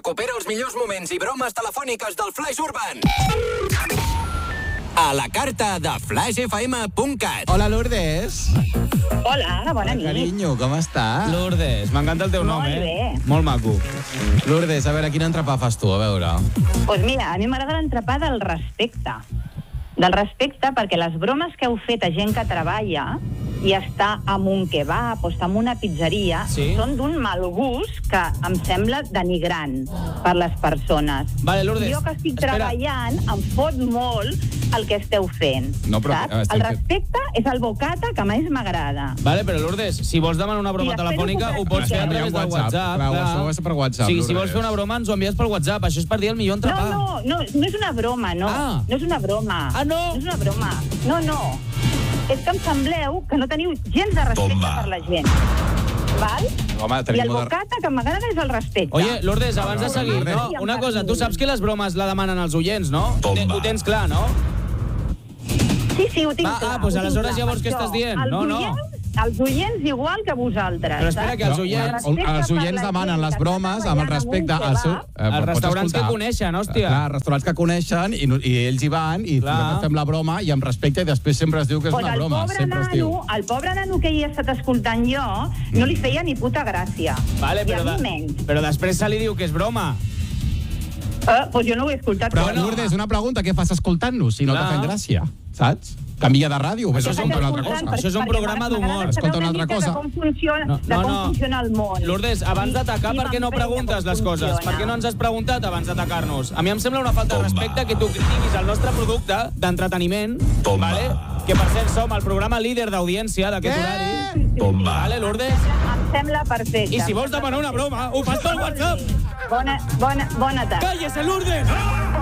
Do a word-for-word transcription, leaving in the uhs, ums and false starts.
Recupera els millors moments i bromes telefòniques del Flaix Urban. A la carta de flash f m punt cat. Hola, Lourdes. Hola, bona nit. Carinyo, com estàs? Lourdes, m'encanta el teu nom, Molt eh? bé. Molt maco. Lourdes, a veure, quin entrepà fas tu? A veure. Doncs pues mira, a mi m'agrada l'entrepà del respecte. Del respecte perquè les bromes que heu fet a gent que treballa i està en un kebab o està en una pizzeria, sí, són d'un mal gust que em sembla denigrant per les persones. Vale, Lourdes, jo que estic espera. treballant em fot molt el que esteu fent. No, però, saps? estem El fent- respecte és el bocata que més m'agrada. Vale, però Lourdes, si vols demanar una broma Sí, espero telefònica, que ho pots fer a envieu través del WhatsApp. WhatsApp. Clar, això és per WhatsApp, Sí, si Lourdes. vols fer una broma, ens ho envies per WhatsApp. Això és per dir el millor No, entrepà. no, no, no és una broma, no. Ah. No és una broma. Ah, no? No és una broma. No, no. És que em sembleu que no teniu gens de respecte Tomba. per la gent. Val? Home, I tenim el molt de... bocata que m'agrada és el respecte. Oye, Lourdes, abans de no, seguir, Lourdes. no? Una cosa, tu saps que les bromes la demanen els oients, no? Tomba. Ho tens clar, no? Sí, sí, ho tinc Va, clar. ah, doncs ho tinc aleshores clar, llavors per què estàs això. dient? Els No, no. Oients, els oients igual que vosaltres. Però espera, saps? que els No, oients- Respecte els per oients la demanen gent les que bromes està amb el treballant respecte en un al seu... kebab. Eh, Els pots restaurants que escoltar. coneixen, hòstia. Clar, restaurants que coneixen i, no- i ells hi van i Clar. nosaltres fem la broma i amb respecte i després sempre es diu que és Pues una el broma. pobre Sempre es diu. nano, el pobre nano que hi he estat escoltant jo, no li feia ni puta gràcia. Vale, I però, a mi de, menys. però després se li diu que és broma. Eh, pues jo no ho he escoltat. Però, Bueno, Lourdes, una pregunta, què fas escoltant-nos si no Clar. t'ha fet gràcia? Saps? Canvia de ràdio, vés a Això és un- escoltar una altra cosa. Això és un perquè programa m'agrada d'humor. saber Escolta una una altra mica cosa. De com funciona, No, de no, com no. funciona el món. Lourdes, abans I- d'atacar, i per què no m'empenya preguntes com les coses? funciona. Per què no ens has preguntat abans d'atacar-nos? A mi em sembla una falta de respecte que tu critiquis el nostre producte d'entreteniment, Tomba. vale? Que per cert som el programa líder d'audiència d'aquest Què? horari. Tomba. Vale, Lourdes? Em sembla perfecte. I si vols demanar una broma, ho fas pel WhatsApp. Bona, bona, bona tarda. ¡Cállese, Lourdes!